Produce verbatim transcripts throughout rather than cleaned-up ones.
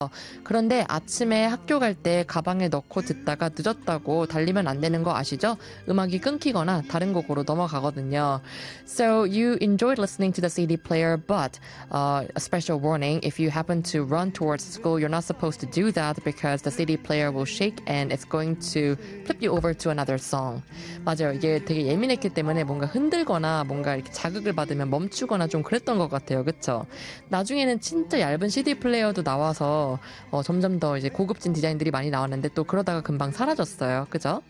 그런데 아침에 학교 갈 때 가방에 넣고 듣다가 늦었다고 달리면 안 되는 거 아시죠? 음악이 끊기거나 다른 곡으로 넘어가거든요. So you enjoyed listening to the C D player, but uh, a special warning, if you happen to run towards school, you're not supposed to do that because the C D player will shake and it's going to flip you over to another song. 맞아요. 이게 되게 예민했기 때문에 뭔가 흔들거나 뭔가 이렇게 자극을 받으면 멈추거나 좀 그랬던 것 같아요. 그쵸? 나중에는 진짜 얇은 씨디 플레이어도 나와서 어, 점점 더 이제 고급진 디자인들이 많이 나왔는데 또 그러다가 금방 사라졌어요. 그죠?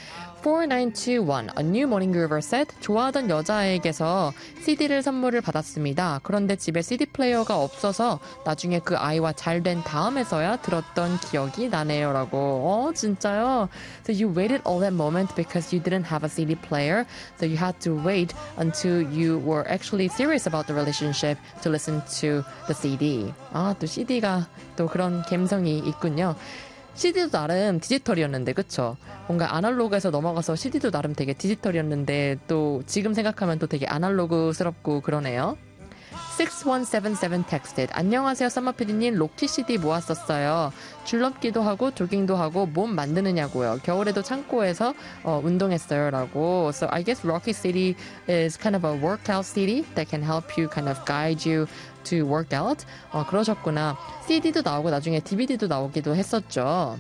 사구이이일 A New Morning Groover said 좋아하던 여자에게서 씨디를 선물을 받았습니다. 그런데 집에 씨디 플레이어가 없어서 나중에 그 아이와 잘 된 다음에서야 들었던 기억이 나네요. 라고. 어, 진짜요? So you waited all that moment because you didn't have a 씨디 player. So you had to wait until you were actually serious about the relationship to listen to the 씨디. 아, 또 씨디가 또 그런 감성이 있군요. 씨디도 나름 디지털이었는데 그쵸? 뭔가 아날로그에서 넘어가서 씨디도 나름 되게 디지털이었는데 또 지금 생각하면 또 되게 아날로그스럽고 그러네요. 육일칠칠 texted 안녕하세요 썸머피디님 로키 씨디 모았었어요. 줄넘기도 하고 조깅도 하고 몸 만드느냐고요. 겨울에도 창고에서 어, 운동했어요 라고. So I guess Rocky 씨디 is kind of a workout 씨디 that can help you kind of guide you to work out. 어, 그러셨구나. 씨디도 나오고 나중에 디비디도 나오기도 했었죠.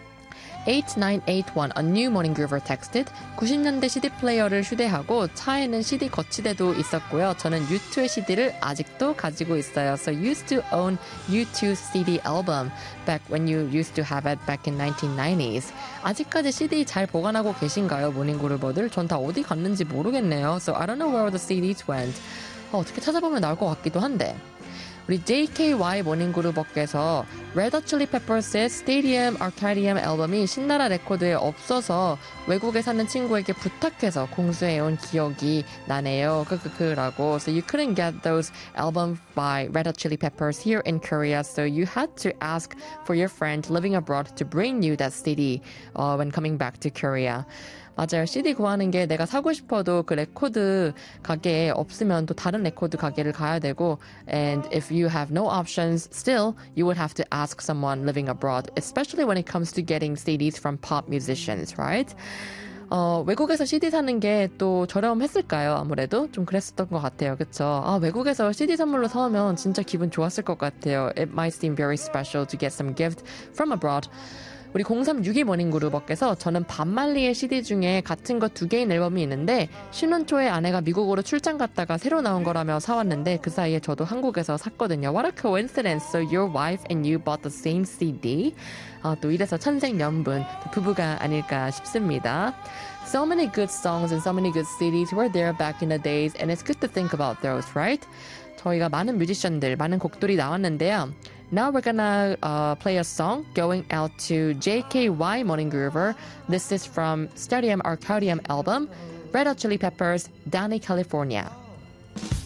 팔구이팔일 A New Morning Groover texted 구십 년대 씨디 플레이어를 휴대하고 차에는 씨디 거치대도 있었고요. 저는 유투의 씨디를 아직도 가지고 있어요. So you used to own U two 씨디 album back when you used to have it back in nineteen nineties. 아직까지 씨디 잘 보관하고 계신가요? 모닝그루버들? 전 다 어디 갔는지 모르겠네요. So I don't know where the 씨디s went. 어, 어떻게 찾아보면 나올 것 같기도 한데. 우리 제이케이와이 모닝그루버께서 Red Hot Chili Peppers의 Stadium Arcadium 앨범이 신나라 레코드에 없어서 외국에 사는 친구에게 부탁해서 공수해온 기억이 나네요. 크크크라고. So you couldn't get those albums by Red Hot Chili Peppers here in Korea, so you had to ask for your friend living abroad to bring you that 씨디 uh, when coming back to Korea. 맞아요. 씨디 구하는 게 내가 사고 싶어도 그 레코드 가게에 없으면 또 다른 레코드 가게를 가야 되고 and if you have no options still you would have to ask someone living abroad especially when it comes to getting 씨디s from pop musicians, right? 어, 외국에서 씨디 사는 게 또 저렴했을까요? 아무래도 좀 그랬었던 것 같아요. 그쵸? 아, 외국에서 씨디 선물로 사오면 진짜 기분 좋았을 것 같아요. It might seem very special to get some gift from abroad. 우리 공삼육이 모닝그루버께서 저는 반말리의 씨디 중에 같은 거 두 개인 앨범이 있는데 신혼 초에 아내가 미국으로 출장 갔다가 새로 나온 거라며 사왔는데 그 사이에 저도 한국에서 샀거든요. What a coincidence. So your wife and you bought the same 씨디. 아, 또 이래서 천생연분 부부가 아닐까 싶습니다. So many good songs and so many good 씨디s were there back in the days and it's good to think about those, right? 저희가 많은 뮤지션들, 많은 곡들이 나왔는데요. Now we're gonna uh, play a song going out to 제이케이와이 Morning Groover. This is from Stadium Arcadium album, Red Hot Chili Peppers, Downey, California.